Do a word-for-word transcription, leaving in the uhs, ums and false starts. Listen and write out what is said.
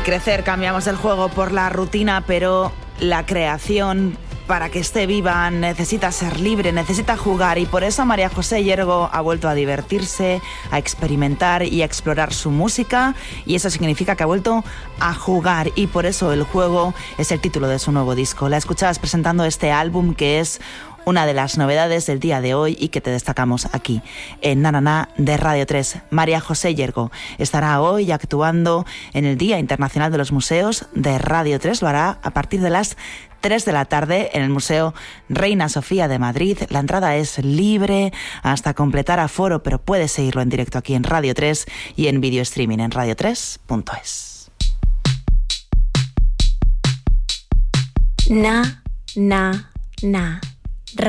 crecer cambiamos el juego por la rutina, pero la creación, para que esté viva, necesita ser libre, necesita jugar, y por eso María José Yergo ha vuelto a divertirse, a experimentar y a explorar su música, y eso significa que ha vuelto a jugar, y por eso el juego es el título de su nuevo disco. La escuchabas presentando este álbum que es una de las novedades del día de hoy y que te destacamos aquí en Na Na Na de Radio tres. María José Yergo estará hoy actuando en el Día Internacional de los Museos de Radio tres. Lo hará a partir de las tres de la tarde en el Museo Reina Sofía de Madrid. La entrada es libre hasta completar aforo, pero puedes seguirlo en directo aquí en Radio tres y en video streaming en radio tres punto es. Na, na, na.